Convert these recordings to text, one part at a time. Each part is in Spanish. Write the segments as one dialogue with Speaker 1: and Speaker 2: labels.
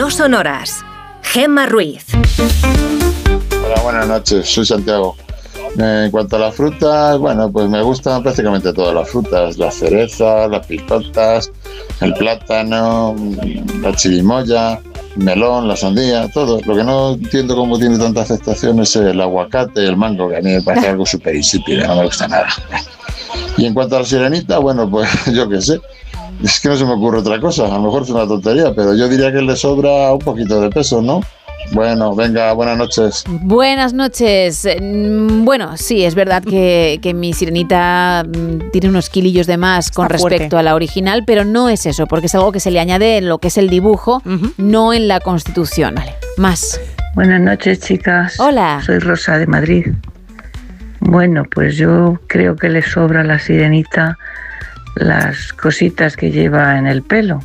Speaker 1: No Sonoras. Gemma Ruiz.
Speaker 2: Hola, buenas noches, soy Santiago. En cuanto a las frutas, bueno, pues me gustan prácticamente todas las frutas, las cerezas, las picotas, el plátano, la chirimoya, el melón, la sandía, todo. Lo que no entiendo cómo tiene tanta aceptación es el aguacate y el mango, que a mí me parece algo súper insípido, no me gusta nada. Y en cuanto a la sirenita, bueno, pues yo qué sé, es que no se me ocurre otra cosa, a lo mejor es una tontería, pero yo diría que le sobra un poquito de peso, ¿no? Bueno, venga, buenas noches.
Speaker 3: Buenas noches. Bueno, sí, es verdad que mi sirenita tiene unos kilillos de más con respecto a la original, pero no es eso, porque es algo que se le añade en lo que es el dibujo, no en la constitución. Vale, más.
Speaker 4: Buenas noches, chicas.
Speaker 3: Hola.
Speaker 4: Soy Rosa de Madrid. Bueno, pues yo creo que le sobra a la sirenita las cositas que lleva en el pelo.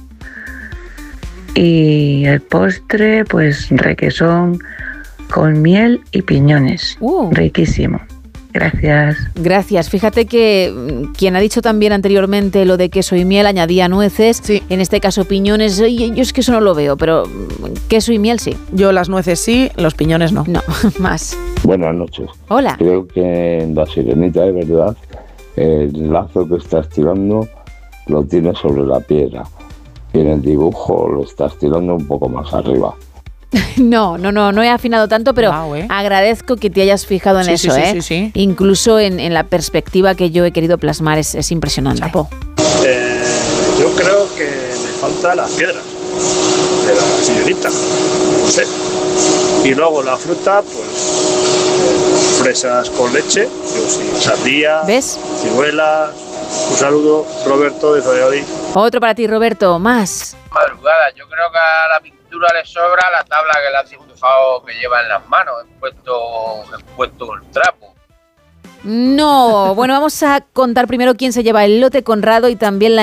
Speaker 4: Y el postre, pues requesón con miel y piñones. Riquísimo. Gracias.
Speaker 3: Gracias. Fíjate que quien ha dicho también anteriormente lo de queso y miel añadía nueces, sí. En este caso piñones. Yo es que eso no lo veo, pero queso y miel sí.
Speaker 5: Yo las nueces sí, los piñones no.
Speaker 3: No, más.
Speaker 6: Buenas noches.
Speaker 3: Hola.
Speaker 6: Creo que en la sirenita, de verdad, el lazo que estás tirando lo tienes sobre la piedra. Y en el dibujo lo estás tirando un poco más arriba.
Speaker 3: No he afinado tanto, pero agradezco que te hayas fijado en eso, sí. Incluso en la perspectiva que yo he querido plasmar, es impresionante.
Speaker 7: Yo creo que me falta la piedra de la sirenita, no sé. Y luego la fruta, pues fresas con leche, yo sí, sandía,
Speaker 3: ¿ves?
Speaker 7: Ciruelas. Un saludo, Roberto de Valladolid.
Speaker 3: Otro para ti, Roberto, más.
Speaker 8: Madrugada, yo creo que a la pintura le sobra la tabla que le ha dibujado que lleva en las manos, puesto el trapo.
Speaker 3: No, bueno, vamos a contar primero quién se lleva el lote Conrado y también la